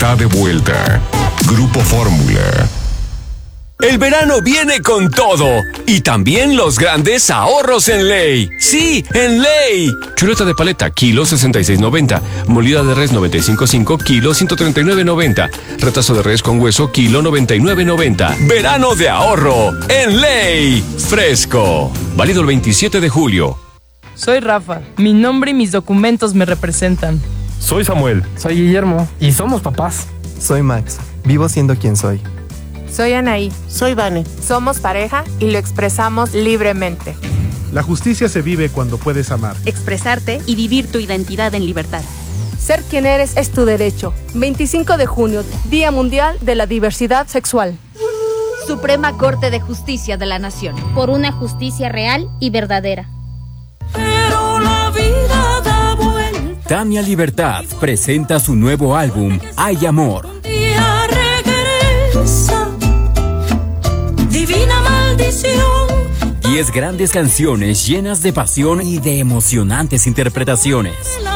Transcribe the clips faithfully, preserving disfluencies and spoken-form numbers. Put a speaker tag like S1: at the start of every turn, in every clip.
S1: está de vuelta. Grupo Fórmula.
S2: El verano viene con todo y también los grandes ahorros en Ley. Sí, en Ley. Chuleta de paleta, kilo sesenta y seis noventa. Molida de res noventa y cinco punto cinco, kilo ciento treinta y nueve noventa. Retazo de res con hueso, kilo noventa y nueve noventa. Verano de ahorro en Ley. Fresco. Válido el veintisiete de julio.
S3: Soy Rafa. Mi nombre y mis documentos me representan.
S4: Soy Samuel.
S5: Soy Guillermo. Y somos papás.
S6: Soy Max. Vivo siendo quien soy.
S7: Soy Anaí.
S8: Soy Vane.
S7: Somos pareja y lo expresamos libremente.
S9: La justicia se vive cuando puedes amar,
S10: expresarte y vivir tu identidad en libertad.
S11: Ser quien eres es tu derecho. veinticinco de junio, Día Mundial de la Diversidad Sexual.
S10: Suprema Corte de Justicia de la Nación.
S12: Por una justicia real y verdadera.
S13: Pero la vida da vuelta.
S14: Tania Libertad presenta su nuevo álbum, Hay Amor.
S13: Divina maldición.
S14: Diez grandes canciones llenas de pasión y de emocionantes interpretaciones.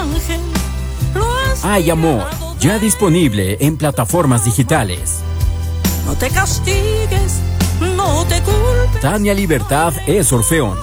S14: Hay Amor, ya disponible en plataformas digitales.
S13: No te castigues, no te culpes.
S14: Tania Libertad es Orfeón.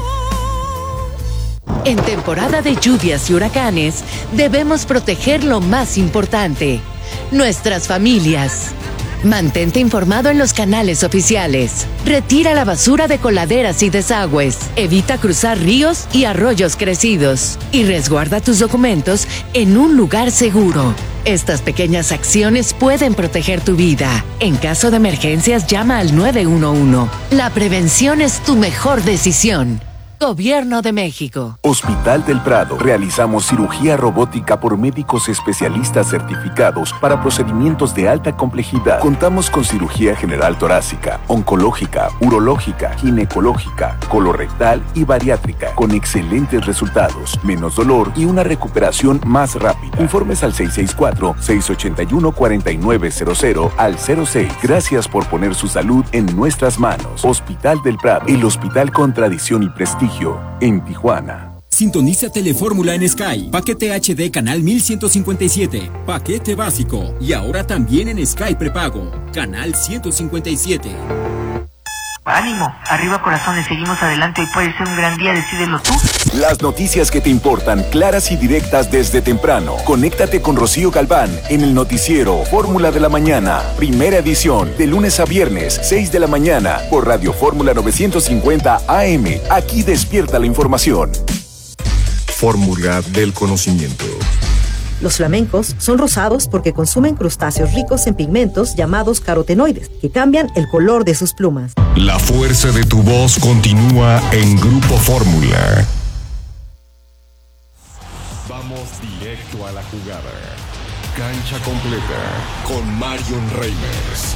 S15: En temporada de lluvias y huracanes, debemos proteger lo más importante, nuestras familias. Mantente informado en los canales oficiales. Retira la basura de coladeras y desagües. Evita cruzar ríos y arroyos crecidos. Y resguarda tus documentos en un lugar seguro. Estas pequeñas acciones pueden proteger tu vida. En caso de emergencias, llama al nueve uno uno. La prevención es tu mejor decisión. Gobierno de México.
S16: Hospital del Prado. Realizamos cirugía robótica por médicos especialistas certificados para procedimientos de alta complejidad. Contamos con cirugía general torácica, oncológica, urológica, ginecológica, colorectal y bariátrica, con excelentes resultados, menos dolor y una recuperación más rápida. Informes al seis seis cuatro, seis ocho uno, cuatro nueve cero cero al cero seis. Gracias por poner su salud en nuestras manos. Hospital del Prado, el hospital con tradición y prestigio en Tijuana.
S14: Sintoniza Telefórmula en Sky. Paquete H D canal mil ciento cincuenta y siete. Paquete básico. Y ahora también en Sky prepago. Canal ciento cincuenta y siete.
S17: Ánimo, arriba corazones, seguimos adelante y puede ser un gran día, decídelo tú.
S16: Las noticias que te importan, claras y directas desde temprano. Conéctate con Rocío Galván en el noticiero Fórmula de la Mañana. Primera edición, de lunes a viernes, seis de la mañana, por Radio Fórmula novecientos cincuenta A M. Aquí despierta la información.
S1: Fórmula del conocimiento.
S18: Los flamencos son rosados porque consumen crustáceos ricos en pigmentos llamados carotenoides, que cambian el color de sus plumas.
S1: La fuerza de tu voz continúa en Grupo Fórmula. Vamos directo a la jugada. Cancha completa con Marion Reimers.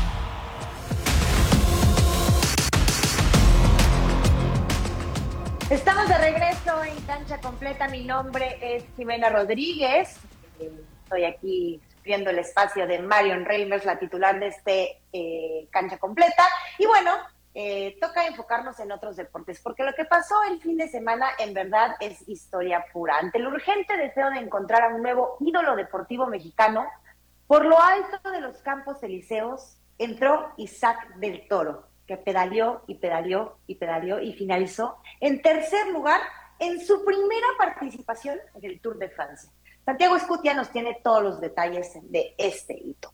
S19: Estamos de regreso en Cancha Completa. Mi nombre es Jimena Rodríguez. Estoy aquí viendo el espacio de Marion Reimers, la titular de este eh, Cancha Completa. Y bueno, eh, toca enfocarnos en otros deportes, porque lo que pasó el fin de semana en verdad es historia pura. Ante el urgente deseo de encontrar a un nuevo ídolo deportivo mexicano, por lo alto de los Campos Elíseos entró Isaac del Toro, que pedaleó y pedaleó y pedaleó y finalizó en tercer lugar en su primera participación en el Tour de Francia. Santiago Escutia nos tiene todos los detalles de este hito.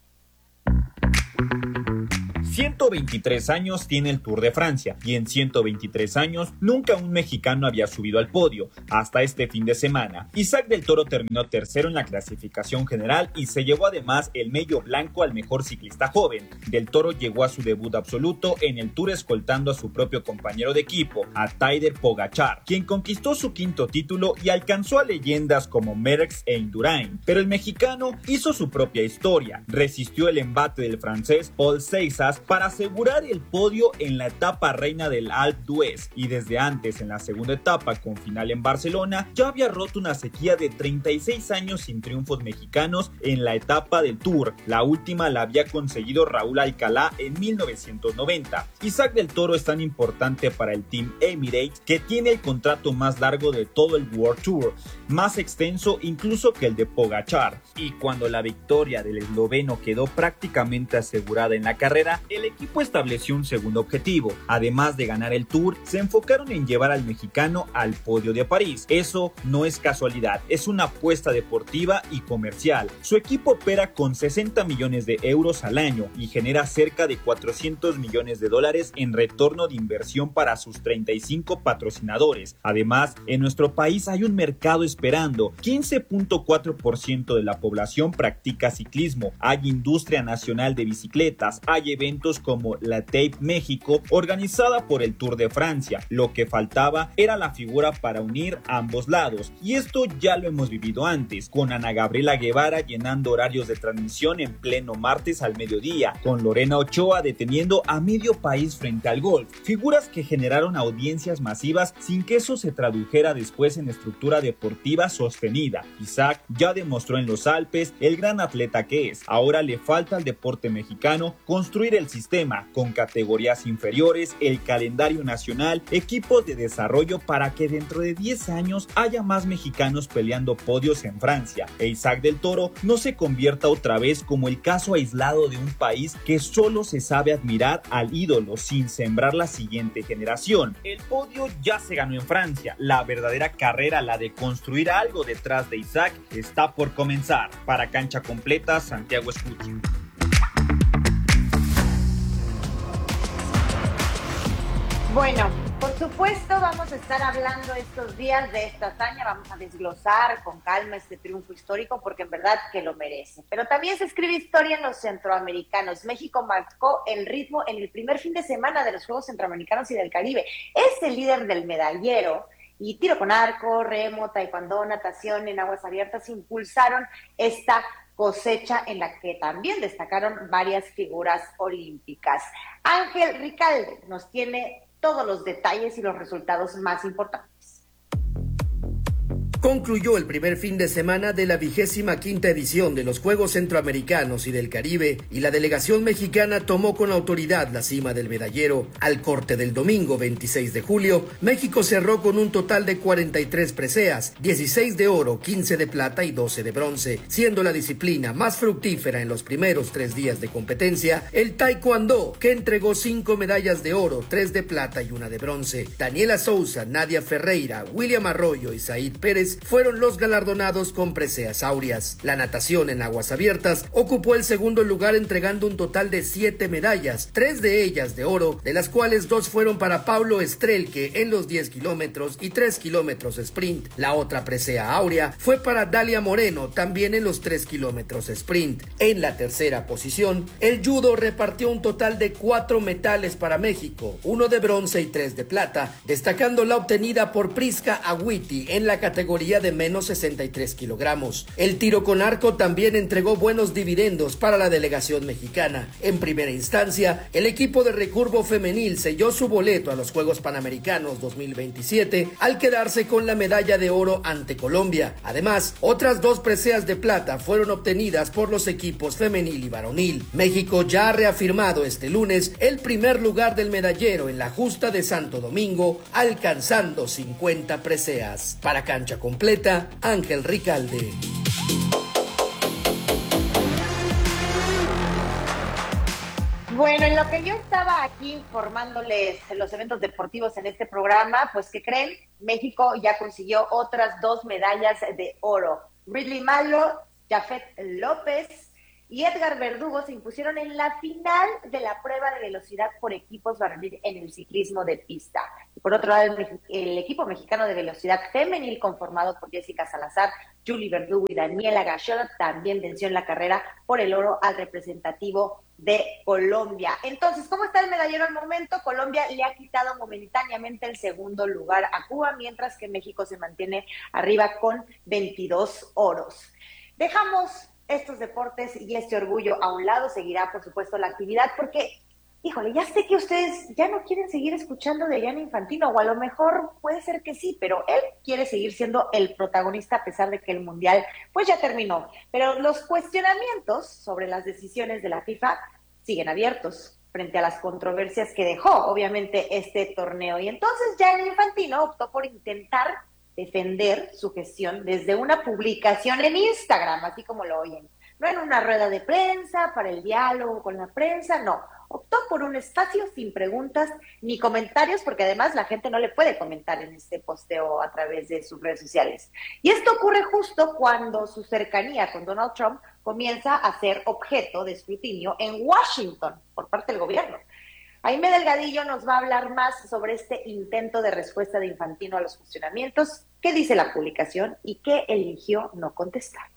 S20: ciento veintitrés años tiene el Tour de Francia y en ciento veintitrés años nunca un mexicano había subido al podio hasta este fin de semana. Isaac del Toro terminó tercero en la clasificación general y se llevó además el mello blanco al mejor ciclista joven. Del Toro llegó a su debut absoluto en el Tour escoltando a su propio compañero de equipo, a Tadej Pogačar, quien conquistó su quinto título y alcanzó a leyendas como Merckx e Indurain. Pero el mexicano hizo su propia historia, resistió el embate del francés Paul Seixas para asegurar el podio en la etapa reina del Alpe d'Huez y desde antes en la segunda etapa con final en Barcelona, ya había roto una sequía de treinta y seis años sin triunfos mexicanos en la etapa del Tour. La última la había conseguido Raúl Alcalá en mil novecientos noventa. Isaac del Toro es tan importante para el Team Emirates que tiene el contrato más largo de todo el World Tour, más extenso incluso que el de Pogačar. Y cuando la victoria del esloveno quedó prácticamente asegurada en la carrera, el equipo estableció un segundo objetivo. Además de ganar el Tour, se enfocaron en llevar al mexicano al podio de París. Eso no es casualidad, es una apuesta deportiva y comercial. Su equipo opera con sesenta millones de euros al año y genera cerca de cuatrocientos millones de dólares en retorno de inversión para sus treinta y cinco patrocinadores. Además, en nuestro país hay un mercado esperando. quince punto cuatro por ciento de la población practica ciclismo. Hay industria nacional de bicicletas. Hay eventos como la Tape México, organizada por el Tour de Francia. Lo que faltaba era la figura para unir ambos lados. Y esto ya lo hemos vivido antes, con Ana Gabriela Guevara llenando horarios de transmisión en pleno martes al mediodía, con Lorena Ochoa deteniendo a medio país frente al golf. Figuras que generaron audiencias masivas sin que eso se tradujera después en estructura deportiva sostenida. Isaac ya demostró en los Alpes el gran atleta que es. Ahora le falta al deporte mexicano construir el sistema con categorías inferiores, el calendario nacional, equipos de desarrollo para que dentro de diez años haya más mexicanos peleando podios en Francia e Isaac del Toro no se convierta otra vez como el caso aislado de un país que solo se sabe admirar al ídolo sin sembrar la siguiente generación. El podio ya se ganó en Francia, la verdadera carrera, la de construir algo detrás de Isaac, está por comenzar. Para Cancha Completa, Santiago Escutia.
S19: Bueno, por supuesto vamos a estar hablando estos días de esta hazaña, vamos a desglosar con calma este triunfo histórico porque en verdad que lo merece. Pero también se escribe historia en los centroamericanos. México marcó el ritmo en el primer fin de semana de los Juegos Centroamericanos y del Caribe. Es el líder del medallero y tiro con arco, remo, taekwondo, natación en aguas abiertas impulsaron esta cosecha en la que también destacaron varias figuras olímpicas. Ángel Ricalde nos tiene todos los detalles y los resultados más importantes.
S4: Concluyó el primer fin de semana de la vigésima quinta edición de los Juegos Centroamericanos y del Caribe y la delegación mexicana tomó con autoridad la cima del medallero. Al corte del domingo veintiséis de julio, México cerró con un total de cuarenta y tres preseas, dieciséis de oro, quince de plata y doce de bronce, siendo la disciplina más fructífera en los primeros tres días de competencia el taekwondo, que entregó cinco medallas de oro, tres de plata y una de bronce. Daniela Souza, Nadia Ferreira, William Arroyo y Said Pérez fueron los galardonados con preseas áureas. La natación en aguas abiertas ocupó el segundo lugar entregando un total de siete medallas, tres de ellas de oro, de las cuales dos fueron para Pablo Estrelque en los diez kilómetros y tres kilómetros sprint. La otra presea áurea fue para Dalia Moreno, también en los tres kilómetros sprint. En la tercera posición, el judo repartió un total de cuatro metales para México, uno de bronce y tres de plata, destacando la obtenida por Prisca Agüiti en la categoría de menos sesenta y tres kilogramos. El tiro con arco también entregó buenos dividendos para la delegación mexicana. En primera instancia, el equipo de recurvo femenil selló su boleto a los Juegos Panamericanos dos mil veintisiete al quedarse con la medalla de oro ante Colombia. Además, otras dos preseas de plata fueron obtenidas por los equipos femenil y varonil. México ya ha reafirmado este lunes el primer lugar del medallero en la justa de Santo Domingo, alcanzando cincuenta preseas. Para Cancha Completa, Ángel Ricalde.
S19: Bueno, en lo que yo estaba aquí informándoles los eventos deportivos en este programa, pues ¿qué creen? México ya consiguió otras dos medallas de oro. Ridley Malo, Jafet López y Edgar Verdugo se impusieron en la final de la prueba de velocidad por equipos varonil en el ciclismo de pista. Y por otro lado, el, el equipo mexicano de velocidad femenil conformado por Jessica Salazar, Julie Verdugo y Daniela Gachot también venció en la carrera por el oro al representativo de Colombia. Entonces, ¿cómo está el medallero al momento? Colombia le ha quitado momentáneamente el segundo lugar a Cuba, mientras que México se mantiene arriba con veintidós oros. Dejamos estos deportes y este orgullo a un lado, seguirá por supuesto la actividad porque híjole, ya sé que ustedes ya no quieren seguir escuchando de Gianni Infantino, o a lo mejor puede ser que sí, pero él quiere seguir siendo el protagonista a pesar de que el Mundial pues ya terminó. Pero los cuestionamientos sobre las decisiones de la FIFA siguen abiertos frente a las controversias que dejó, obviamente, este torneo. Y entonces Gianni Infantino optó por intentar defender su gestión desde una publicación en Instagram, así como lo oyen. No en una rueda de prensa, para el diálogo con la prensa, no. Optó por un espacio sin preguntas ni comentarios, porque además la gente no le puede comentar en este posteo a través de sus redes sociales. Y esto ocurre justo cuando su cercanía con Donald Trump comienza a ser objeto de escrutinio en Washington por parte del gobierno. Aimé Delgadillo nos va a hablar más sobre este intento de respuesta de Infantino a los cuestionamientos, qué dice la publicación y qué eligió no contestar.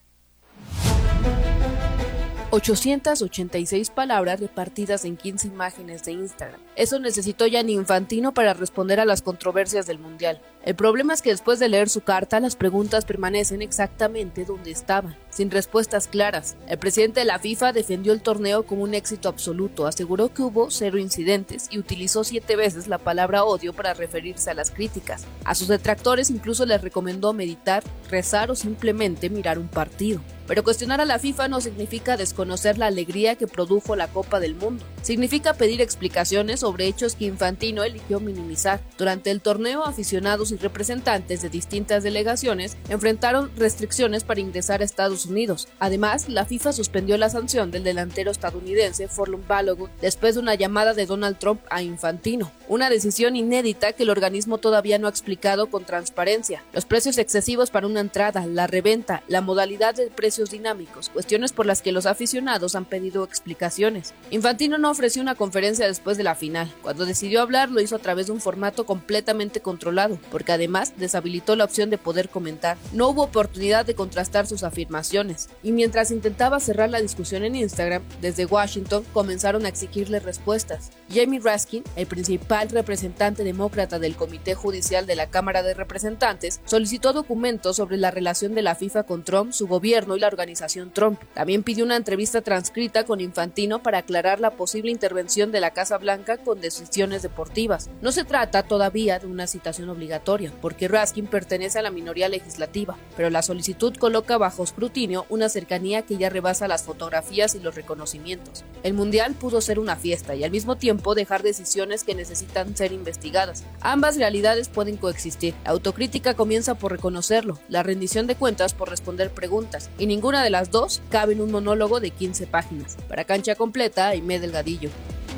S8: ochocientas ochenta y seis palabras repartidas en quince imágenes de Instagram. Eso necesitó Gianni Infantino para responder a las controversias del Mundial. El problema es que después de leer su carta, las preguntas permanecen exactamente donde estaban, sin respuestas claras. El presidente de la FIFA defendió el torneo como un éxito absoluto, aseguró que hubo cero incidentes y utilizó siete veces la palabra odio para referirse a las críticas. A sus detractores incluso les recomendó meditar, rezar o simplemente mirar un partido. Pero cuestionar a la FIFA no significa desconocer la alegría que produjo la Copa del Mundo. Significa pedir explicaciones sobre hechos que Infantino eligió minimizar. Durante el torneo, aficionados y representantes de distintas delegaciones enfrentaron restricciones para ingresar a Estados Unidos. Además, la FIFA suspendió la sanción del delantero estadounidense Furlong Balogun después de una llamada de Donald Trump a Infantino. Una decisión inédita que el organismo todavía no ha explicado con transparencia. Los precios excesivos para una entrada, la reventa, la modalidad de precio dinámicos, cuestiones por las que los aficionados han pedido explicaciones. Infantino no ofreció una conferencia después de la final. Cuando decidió hablar, lo hizo a través de un formato completamente controlado, porque además deshabilitó la opción de poder comentar. No hubo oportunidad de contrastar sus afirmaciones, y mientras intentaba cerrar la discusión en Instagram, desde Washington comenzaron a exigirle respuestas. Jamie Raskin, el principal representante demócrata del Comité Judicial de la Cámara de Representantes, solicitó documentos sobre la relación de la FIFA con Trump, su gobierno y la organización Trump. También pidió una entrevista transcrita con Infantino para aclarar la posible intervención de la Casa Blanca con decisiones deportivas. No se trata todavía de una citación obligatoria, porque Raskin pertenece a la minoría legislativa, pero la solicitud coloca bajo escrutinio una cercanía que ya rebasa las fotografías y los reconocimientos. El Mundial pudo ser una fiesta y al mismo tiempo dejar decisiones que necesitan ser investigadas. Ambas realidades pueden coexistir. La autocrítica comienza por reconocerlo, la rendición de cuentas por responder preguntas, y ninguna de las dos cabe en un monólogo de quince páginas. Para Cancha Completa, Aimé Delgadillo.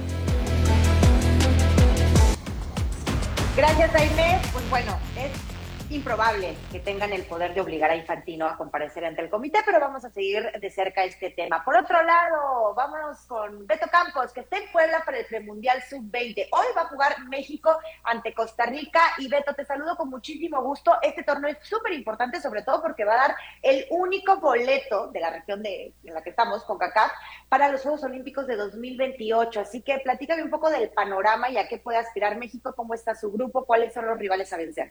S19: Gracias, Aimé. Pues bueno, es improbable que tengan el poder de obligar a Infantino a comparecer ante el comité, pero vamos a seguir de cerca este tema. Por otro lado, vámonos con Beto Campos, que está en Puebla para el premundial sub veinte. Hoy va a jugar México ante Costa Rica. Y Beto, te saludo con muchísimo gusto. Este torneo es súper importante, sobre todo porque va a dar el único boleto de la región de, en la que estamos, CONCACAF, para los Juegos Olímpicos de dos mil veintiocho. Así que platícame un poco del panorama y a qué puede aspirar México, cómo está su grupo, cuáles son los rivales a vencer.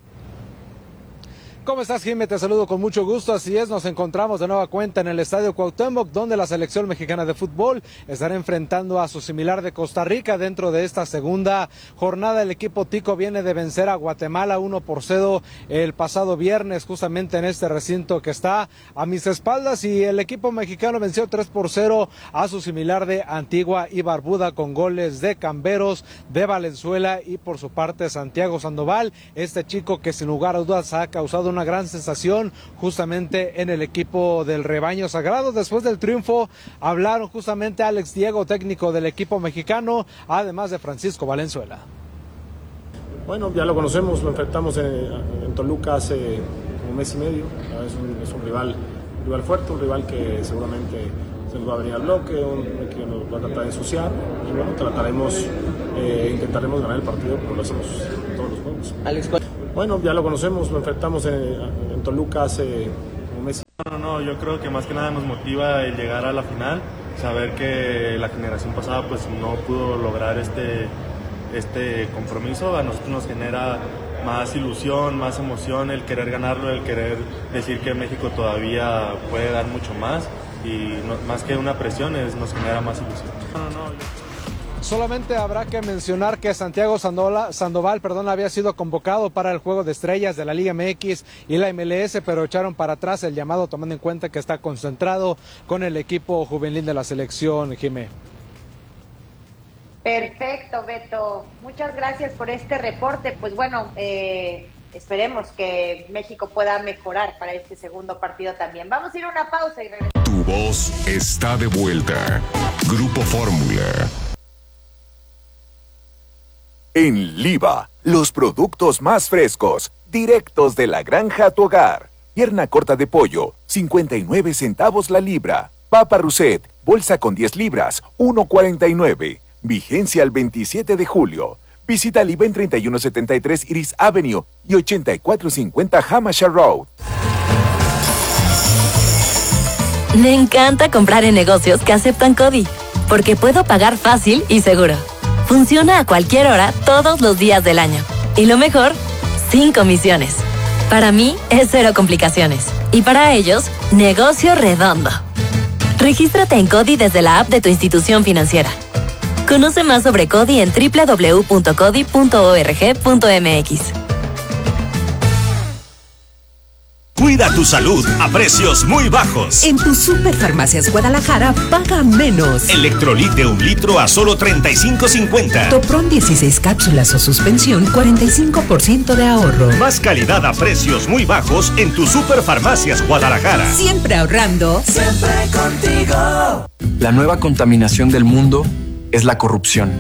S21: ¿Cómo estás, Jimé? Te saludo con mucho gusto. Así es, nos encontramos de nueva cuenta en el Estadio Cuauhtémoc, donde la selección mexicana de fútbol estará enfrentando a su similar de Costa Rica. Dentro de esta segunda jornada, el equipo tico viene de vencer a Guatemala uno por cero el pasado viernes, justamente en este recinto que está a mis espaldas, y el equipo mexicano venció tres por cero a su similar de Antigua y Barbuda, con goles de Camberos, de Valenzuela y por su parte Santiago Sandoval, este chico que sin lugar a dudas ha causado una gran sensación justamente en el equipo del rebaño sagrado. Después del triunfo hablaron justamente Alex Diego, técnico del equipo mexicano, además de Francisco Valenzuela.
S22: Bueno, ya lo conocemos, lo enfrentamos en, en Toluca hace un mes y medio. Es un, es un rival, un rival fuerte, un rival que seguramente se nos va a venir al bloque, un, que nos va a tratar de ensuciar, y bueno, trataremos, eh, intentaremos ganar el partido como lo hacemos en todos los juegos. Alex, bueno, ya lo conocemos, lo enfrentamos en, en Toluca hace un mes.
S23: No, no, yo creo que más que nada nos motiva el llegar a la final, saber que la generación pasada pues no pudo lograr este, este compromiso. A nosotros nos genera más ilusión, más emoción el querer ganarlo, el querer decir que México todavía puede dar mucho más, y no, más que una presión es, nos genera más ilusión. No, no, yo...
S21: Solamente habrá que mencionar que Santiago Sandoval, Sandoval perdón, había sido convocado para el Juego de Estrellas de la Liga M X y la M L S, pero echaron para atrás el llamado tomando en cuenta que está concentrado con el equipo juvenil de la selección, Jimé.
S19: Perfecto, Beto. Muchas gracias por este reporte. Pues bueno, eh, esperemos que México pueda mejorar para este segundo partido también. Vamos a ir a una pausa y regresamos.
S1: Tu voz está de vuelta. Grupo Fórmula.
S16: En Liva, los productos más frescos, directos de la granja a tu hogar. Pierna corta de pollo, cincuenta y nueve centavos la libra. Papa Rousset, bolsa con diez libras, uno cuarenta y nueve. Vigencia el veintisiete de julio. Visita Liva en treinta y uno setenta y tres Iris Avenue y ochenta y cuatro cincuenta Hampshire Road.
S2: Me encanta comprar en negocios que aceptan CODI, porque puedo pagar fácil y seguro. Funciona a cualquier hora, todos los días del año. Y lo mejor, sin comisiones. Para mí, es cero complicaciones. Y para ellos, negocio redondo. Regístrate en CODI desde la app de tu institución financiera. Conoce más sobre CODI en doble u doble u doble u punto codi punto org punto m x.
S3: Cuida tu salud a precios muy bajos.
S5: En tu Superfarmacias Guadalajara paga menos.
S3: Electrolit de un litro a solo treinta y cinco cincuenta.
S5: Topron dieciséis cápsulas o suspensión, cuarenta y cinco por ciento de ahorro.
S3: Más calidad a precios muy bajos en tu Superfarmacias Guadalajara.
S5: Siempre ahorrando.
S24: Siempre contigo.
S25: La nueva contaminación del mundo es la corrupción.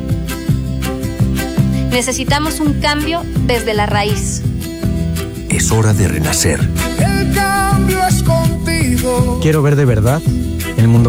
S12: Necesitamos un cambio desde la raíz.
S24: Es hora de renacer.
S26: El cambio es contigo.
S6: Quiero ver de verdad el mundo